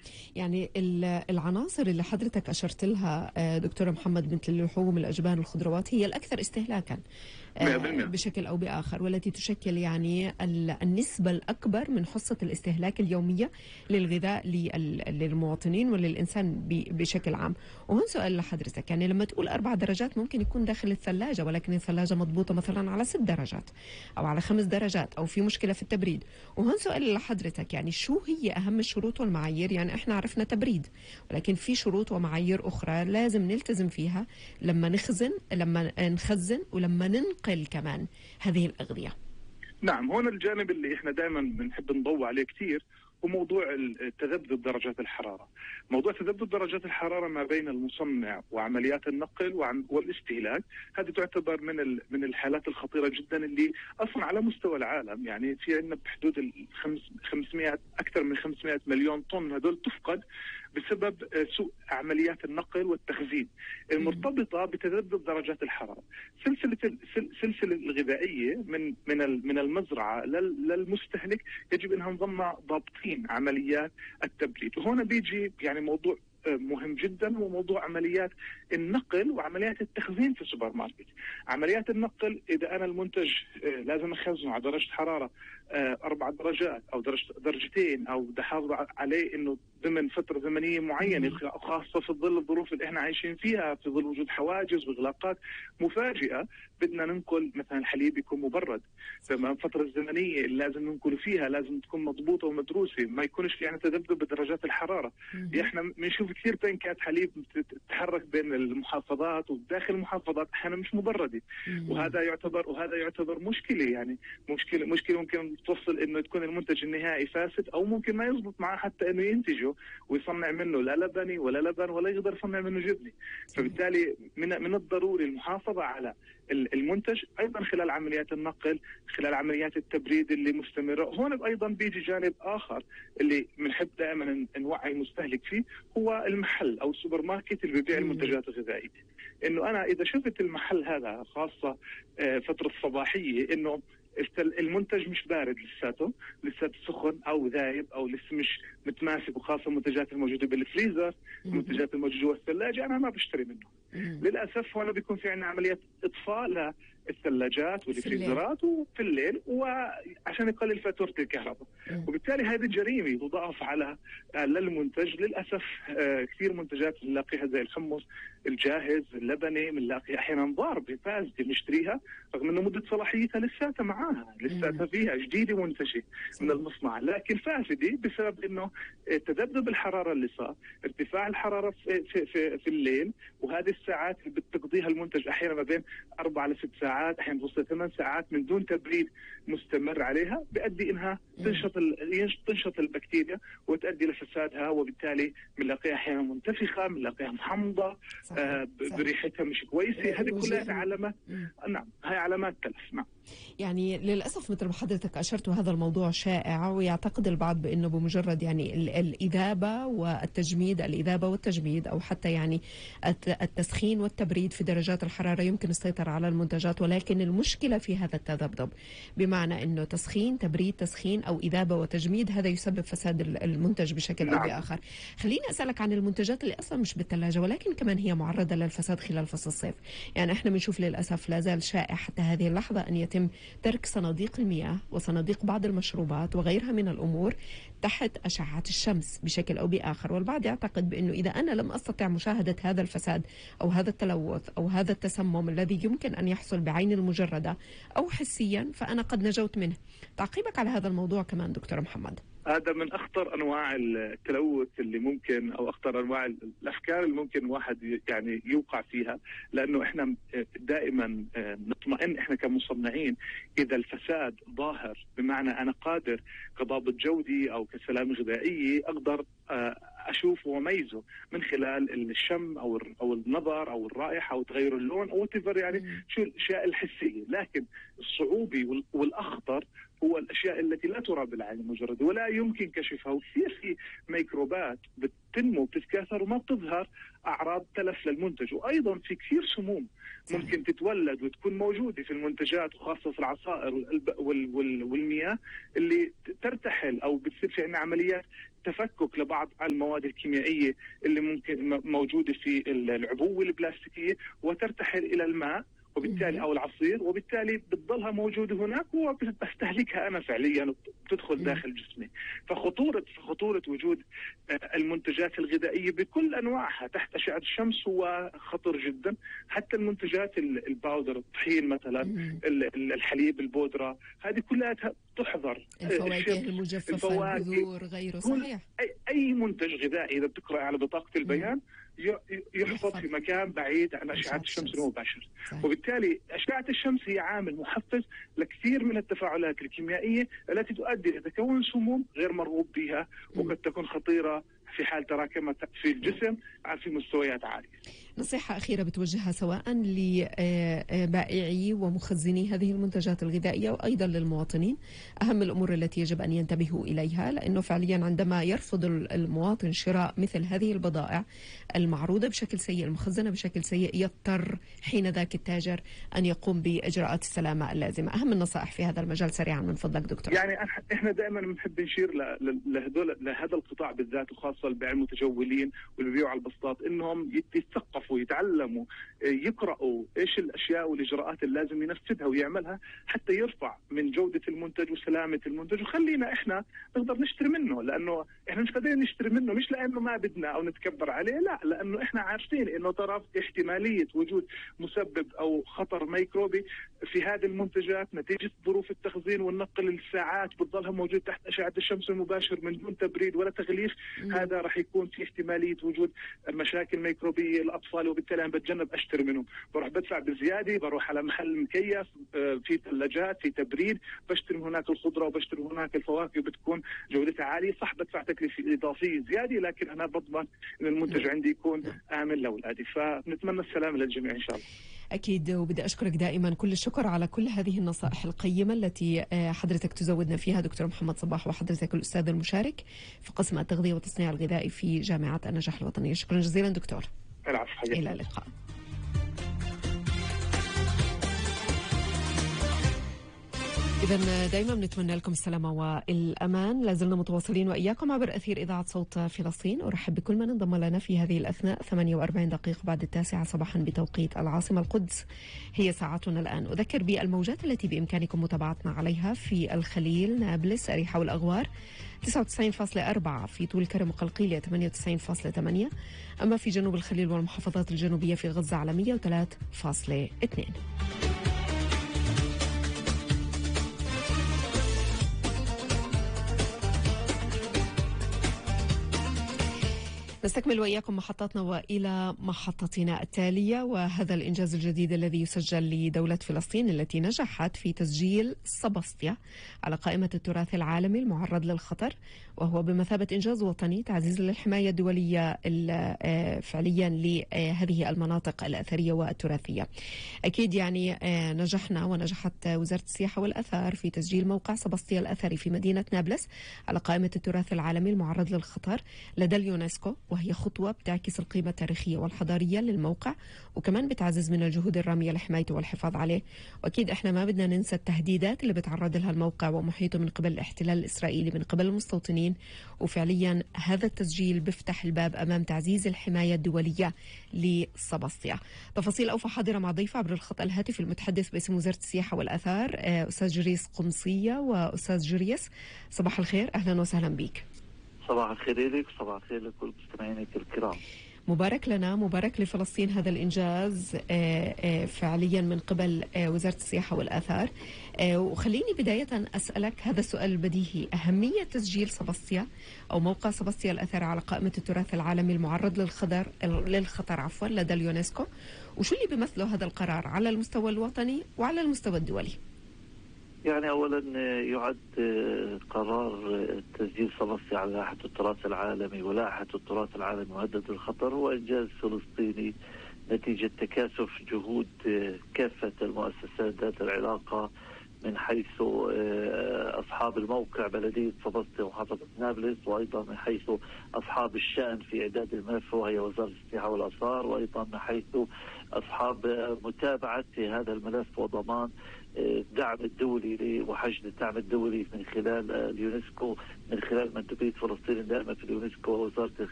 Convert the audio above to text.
يعني العناصر اللي حضرتك أشرت لها دكتور محمد، مثل اللحوم، الأجبان، الخضروات، هي الأكثر استهلاكا 100%. بشكل أو بآخر، والتي تشكل يعني النسبة الأكبر من حصة الاستهلاك اليومية للغذاء للمواطنين وللإنسان بشكل عام. وهون سؤال لحضرتك، يعني لما تقول 4 درجات ممكن يكون داخل الثلاجة، ولكن الثلاجة مضبوطة مثلا على 6 درجات أو على 5 درجات، أو في مشكلة في التبريد. وهون سؤال لحضرتك، يعني شو هي أهم الشروط والمعايير؟ يعني إحنا عرفنا تبريد، ولكن في شروط ومعايير أخرى لازم نلتزم فيها لما نخزن ولما ننقل كمان هذه الأغذية. نعم، هون الجانب اللي احنا دائما بنحب نضوي عليه كثير هو موضوع تذبذب درجات الحرارة. موضوع تذبذب درجات الحرارة ما بين المصنع وعمليات النقل والاستهلاك، هذه تعتبر من الحالات الخطيرة جدا اللي أصلا على مستوى العالم، يعني في عندنا بحدود 500 أكثر من 500 مليون طن هذول تفقد بسبب سوء عمليات النقل والتخزين المرتبطة بتذبذب درجات الحرارة. سلسلة الغذائية من المزرعة للمستهلك يجب أنها نظل ضابطين عمليات التبريد. وهنا بيجي يعني موضوع مهم جدا، هو موضوع عمليات النقل وعمليات التخزين في السوبر ماركت. عمليات النقل، إذا أنا المنتج لازم أخزنه على درجة حرارة 4 درجات أو درجتين، أو بدي أحافظ عليه إنه ضمن فترة زمنية معينة، خاصة في ظل الظروف اللي احنا عايشين فيها، في ظل وجود حواجز وإغلاقات مفاجئة، بدنا ننقل مثلا الحليب يكون مبرد. تمام، فترة الزمنية اللي لازم ننقل فيها لازم تكون مضبوطة ومدروسة، ما يكونش يعني تذبذب بدرجات الحرارة. احنا بنشوف كثير بنكات حليب تتحرك بين المحافظات وداخل المحافظات احيانا مش مبردة، وهذا يعتبر مشكلة، يعني مشكلة ممكن توصل انه تكون المنتج النهائي فاسد، او ممكن ما يزبط معه حتى انه ينتجه ويصنع منه لا لبني ولا لبن ولا يقدر يصنع منه جبنة. فبالتالي من الضروري المحافظة على المنتج ايضا خلال عمليات النقل، خلال عمليات التبريد اللي مستمرة. هون ايضا بيجي جانب اخر اللي بنحب دائما نوعي المستهلك فيه، هو المحل او السوبر ماركت اللي بيبيع المنتجات الغذائية. انه انا اذا شفت المحل هذا خاصة فترة صباحية انه المنتج مش بارد لساته سخن او ذايب او لسه مش متماسك، وخاصه المنتجات الموجوده بالفريزر، المنتجات الموجوده جوا الثلاجه، انا ما بشتري منه. للاسف هون بيكون في عندنا عمليات اطفاء للثلاجات والفريزرات وفي الليل، وعشان يقلل فاتوره الكهرباء. وبالتالي هذه جريمه تضاف على للمنتج. للاسف كثير منتجات بنلاقيها زي الحمص الجاهز، اللبني، بنلاقي احيانا ضاربه فاسده بنشتريها رغم انه مده صلاحيتها لساتها معاها، لساتها فيها جديده منتجه من المصنع، لكن فاسده بسبب انه تذبذب الحراره اللي صار، ارتفاع الحراره في الليل، وهذه الساعات اللي بتقضيها المنتج احيانا ما بين 4 ل 6 ساعات، احيانا توصل 8 ساعات من دون تبريد مستمر عليها، بيؤدي انها تنشط البكتيريا وتؤدي لفسادها، وبالتالي بنلاقيها احيانا منتفخه، بنلاقيها محمضه، بريحتها مش كويسه. هذه كلها علامات. نعم، هاي علامات تلف. نعم، يعني للأسف مثل ما حضرتك أشرت، هذا الموضوع شائع، ويعتقد البعض بأنه بمجرد يعني الإذابة والتجميد أو حتى يعني التسخين والتبريد في درجات الحرارة يمكن السيطرة على المنتجات. ولكن المشكلة في هذا التذبذب، بمعنى أنه تسخين، تبريد، تسخين أو إذابة وتجميد، هذا يسبب فساد المنتج بشكل أو بآخر. خليني أسألك عن المنتجات اللي أصلا مش بالثلاجة ولكن كمان هي معرضة للفساد خلال فصل الصيف. يعني احنا بنشوف للأسف لا زال شائع حتى هذه اللحظة أن يتم ترك صناديق المياه وصناديق بعض المشروبات وغيرها من الأمور تحت أشعة الشمس بشكل أو بآخر. والبعض يعتقد بأنه إذا أنا لم أستطع مشاهدة هذا الفساد أو هذا التلوث أو هذا التسمم الذي يمكن أن يحصل بعين المجردة أو حسيا، فأنا قد نجوت منه. تعقيبك على هذا الموضوع كمان دكتور محمد؟ هذا من أخطر أنواع التلوث اللي ممكن، أو أخطر أنواع الأفكار اللي ممكن واحد يعني يوقع فيها، لأنه إحنا دائما نطمئن إحنا كمصنعين إذا الفساد ظاهر، بمعنى أنا قادر كضابط جودي أو كسلامة غذائية أقدر أشوفه وميزه من خلال الشم أو النظر أو الرائحة أو تغير اللون أو يعني شو الأشياء الحسية. لكن الصعوبة والأخطر هو الأشياء التي لا ترى بالعين المجردة ولا يمكن كشفها، وكثير في ميكروبات بتنمو بتتكاثر وما بتظهر أعراض تلف للمنتج. وأيضا في كثير سموم ممكن تتولد وتكون موجودة في المنتجات، وخاصة في العصائر والمياه اللي ترتحل أو بتصير في عنا عمليات تفكك لبعض المواد الكيميائية اللي ممكن موجودة في العبوة البلاستيكية وترتحل إلى الماء وبالتالي او العصير، وبالتالي بتضلها موجوده هناك وبستهلكها انا فعليا وبتدخل داخل جسمي. فخطوره وجود المنتجات الغذائيه بكل انواعها تحت اشعه الشمس هو خطر جدا. حتى المنتجات الباودر، الطحين مثلا، الحليب، البودره، هذه كلها تحظر. الفواكه المجففه، البذور، غيره. صحيح. اي منتج غذائي اذا بتقرا على بطاقه البيان يحفظ في مكان بعيد عن أشعة الشمس المباشرة. وبالتالي أشعة الشمس هي عامل محفز لكثير من التفاعلات الكيميائية التي تؤدي إلى تكون سموم غير مرغوب بها وقد تكون خطيرة في حال تراكمت في الجسم في مستويات عالية. نصيحة أخيرة بتوجهها سواء لبائعي ومخزني هذه المنتجات الغذائية وأيضا للمواطنين، أهم الأمور التي يجب أن ينتبهوا إليها، لأنه فعليا عندما يرفض المواطن شراء مثل هذه البضائع المعروضة بشكل سيء، المخزنة بشكل سيء، يضطر حين ذاك التاجر أن يقوم بإجراءات السلامة اللازمة. أهم النصائح في هذا المجال سريعا من فضلك دكتور. يعني إحنا دائما بنحب نشير لهذا القطاع بالذات، وخاصة البيع المتجولين واللي بيبيعوا على البسطات، إنهم يتثقفوا، يتعلموا، يقرأوا إيش الأشياء والإجراءات اللي لازم ينفذها ويعملها حتى يرفع من جودة المنتج وسلامة المنتج، وخلينا إحنا نقدر نشتري منه. لأنه إحنا مش قادرين نشتري منه مش لأنه ما بدنا أو نتكبر عليه، لا، لأنه إحنا عارفين إنه ترى احتمالية وجود مسبب أو خطر ميكروبي في هذه المنتجات نتيجة ظروف التخزين والنقل الساعات بتضلها موجود تحت أشعة الشمس المباشر من دون تبريد ولا تغليف. هذا راح يكون في احتمالية وجود مشاكل ميكروبية للأطفال، وبالتالي أنا بتجنب أشتري منه، بروح بدفع بزيادة، بروح على محل مكيف في ثلاجات في تبريد، بشتري هناك الخضرة وبشتري هناك الفواكه بتكون جودتها عالية. صح بدفع تكلفة إضافية زيادة، لكن أنا بضمن إن المنتج عندي يكون آمن لأولادي. فنتمنى السلام للجميع إن شاء الله. أكيد، وبدي أشكرك دائما كل الشكر على كل هذه النصائح القيمة التي حضرتك تزودنا فيها دكتور محمد صباح، وحضرتك الأستاذ المشارك في قسم التغذية والتصنيع الغذائي في جامعة النجاح الوطنية. شكرا جزيلا دكتور. العفو. إلى اللقاء. إذا دائما بنتمنى لكم السلامة والأمان. لازلنا متواصلين وإياكم عبر أثير إذاعة صوت فلسطين. أرحب بكل من انضم لنا في هذه الأثناء. 48 دقيقة بعد 9 صباحا بتوقيت العاصمة القدس هي ساعتنا الآن. أذكر بالموجات التي بإمكانكم متابعتنا عليها في الخليل، نابلس، أريحة والأغوار 99.4، في طول كرم وقلقيلية 98.8، أما في جنوب الخليل والمحافظات الجنوبية في غزة على 103.2. نستكمل وإياكم محطاتنا وإلى محطتنا التالية، وهذا الإنجاز الجديد الذي يسجل لدولة فلسطين التي نجحت في تسجيل سبسطيا على قائمة التراث العالمي المعرض للخطر، وهو بمثابة إنجاز وطني تعزيز للحماية الدولية فعليا لهذه المناطق الأثرية والتراثية. أكيد يعني نجحنا ونجحت وزارة السياحة والأثار في تسجيل موقع سبسطيا الأثري في مدينة نابلس على قائمة التراث العالمي المعرض للخطر لدى اليونسكو، وهي خطوة بتعكس القيمة التاريخية والحضارية للموقع، وكمان بتعزز من الجهود الرامية لحمايته والحفاظ عليه. وأكيد إحنا ما بدنا ننسى التهديدات اللي بتعرض لها الموقع ومحيطه من قبل الاحتلال الإسرائيلي من قبل المستوطنين، وفعليا هذا التسجيل بيفتح الباب أمام تعزيز الحماية الدولية لسبسطيا. تفاصيل أوفى حاضرة مع ضيفة عبر الخط الهاتفي المتحدث باسم وزارة السياحة والآثار أستاذ جريس قمصية. وأستاذ جريس صباح الخير، أهلا وسهلا بك. صباح الخير لك وصباح الخير لكل مستمعينك الكرام. مبارك لنا، مبارك لفلسطين هذا الإنجاز فعليا من قبل وزارة السياحة والآثار. وخليني بداية أسألك هذا السؤال البديهي: أهمية تسجيل سبسطيا أو موقع سبسطيا الأثري على قائمة التراث العالمي المعرض للخطر لدى اليونسكو، وشو اللي بيمثله هذا القرار على المستوى الوطني وعلى المستوى الدولي؟ يعني أولا يعد قرار تسجيل سبسطيا على لائحة التراث العالمي ولائحة التراث العالمي مهدد الخطر هو إنجاز فلسطيني نتيجة تكاثف جهود كافة المؤسسات ذات العلاقة من حيث أصحاب الموقع بلدية سباسطة ومحافظة نابلس، وأيضا من حيث أصحاب الشأن في إعداد الملف وهي وزارة السياحة والآثار، وأيضا من حيث أصحاب متابعة هذا الملف وضمان الدعم الدولي وحشد الدعم الدولي من خلال اليونسكو، من خلال مندوبية فلسطين الدائمة في اليونسكو ووزارة